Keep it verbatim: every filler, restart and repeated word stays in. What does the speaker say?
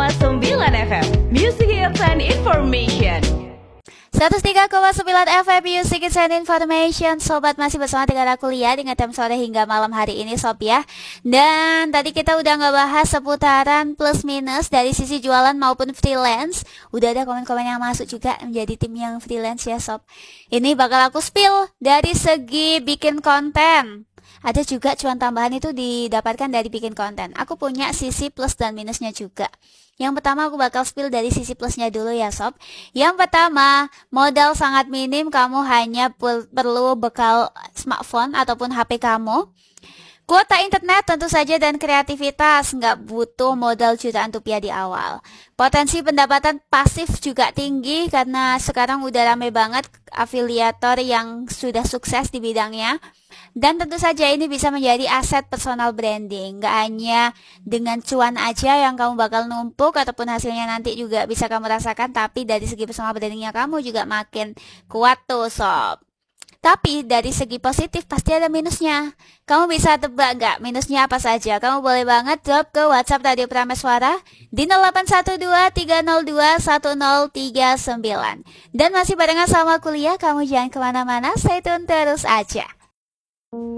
koma sembilan F M Music Hits and Information. seratus tiga koma sembilan F M Music Hits and Information. Sobat masih bersama dengan aku Lia di Ngetem Sore hingga malam hari ini Sob ya. Dan tadi kita udah ngebahas seputaran plus minus dari sisi jualan maupun freelance. Udah ada komen-komen yang masuk juga menjadi tim yang freelance ya Sob. Ini bakal aku spill dari segi bikin konten. Ada juga cuan tambahan itu didapatkan dari bikin konten. Aku punya sisi plus dan minusnya juga. Yang pertama aku bakal spill dari sisi plusnya dulu ya Sob. Yang pertama, modal sangat minim, kamu hanya perlu bekal smartphone ataupun H P kamu. Kuota internet tentu saja dan kreativitas, nggak butuh modal jutaan rupiah di awal. Potensi pendapatan pasif juga tinggi karena sekarang udah rame banget afiliator yang sudah sukses di bidangnya. Dan tentu saja ini bisa menjadi aset personal branding. Nggak hanya dengan cuan aja yang kamu bakal numpuk ataupun hasilnya nanti juga bisa kamu rasakan. Tapi dari segi personal brandingnya kamu juga makin kuat tuh Sob. Tapi dari segi positif pasti ada minusnya. Kamu bisa tebak nggak minusnya apa saja? Kamu boleh banget drop ke WhatsApp Radio Prameswara di nol delapan satu dua tiga nol dua satu nol tiga sembilan. Dan masih barengan sama kuliah, kamu jangan kemana-mana, stay tune terus aja.